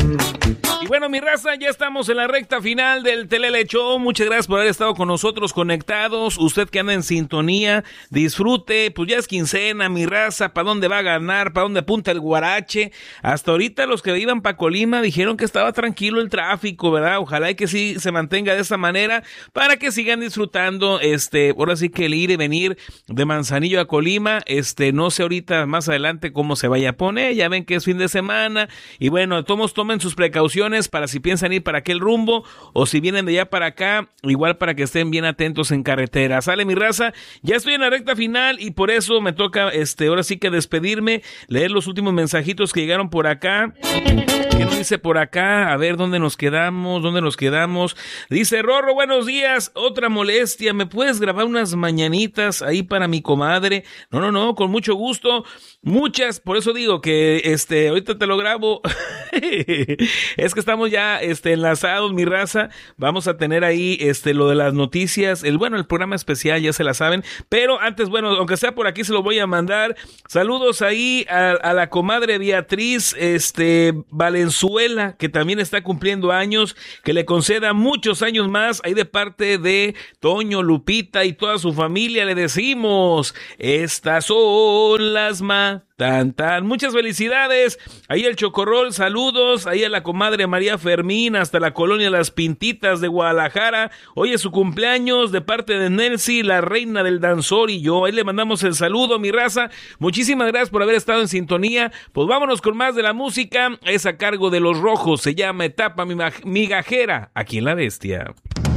Y bueno, mi raza, ya estamos en la recta final del Telele Show. Muchas gracias por haber estado con nosotros conectados. Usted que anda en sintonía, disfrute. Pues ya es quincena, mi raza. ¿Para dónde va a ganar? ¿Para dónde apunta el guarache? Hasta ahorita los que iban para Colima dijeron que estaba tranquilo el tráfico, ¿verdad? Ojalá y que sí se mantenga de esa manera para que sigan disfrutando, ahora sí que el ir y venir de Manzanillo a Colima. No sé ahorita más adelante cómo se vaya a poner. Ya ven que es fin de semana. Y bueno, todos tomen sus precauciones para si piensan ir para aquel rumbo o si vienen de allá para acá, igual para que estén bien atentos en carretera. Sale, mi raza, ya estoy en la recta final y por eso me toca ahora sí que despedirme, leer los últimos mensajitos que llegaron por acá. ¿Qué nos dice por acá? A ver, ¿dónde nos quedamos? Dice Rorro, buenos días, otra molestia, ¿me puedes grabar unas mañanitas ahí para mi comadre? No, con mucho gusto, muchas, por eso digo que ahorita te lo grabo. Es que estamos ya enlazados, mi raza. Vamos a tener ahí lo de las noticias, el programa especial, ya se la saben, pero antes, aunque sea por aquí se lo voy a mandar. Saludos ahí a la comadre Beatriz Valenzuela, que también está cumpliendo años, que le conceda muchos años más, ahí de parte de Toño, Lupita y toda su familia le decimos, estas son las muchas felicidades, ahí el Chocorrol, saludos, ahí a la comadre María Fermín, hasta la colonia Las Pintitas de Guadalajara, hoy es su cumpleaños, de parte de Nelcy, la reina del danzor, y yo, ahí le mandamos el saludo, mi raza, muchísimas gracias por haber estado en sintonía. Pues vámonos con más de la música, es a cargo de Los Rojos, se llama Etapa Migajera, aquí en La Bestia.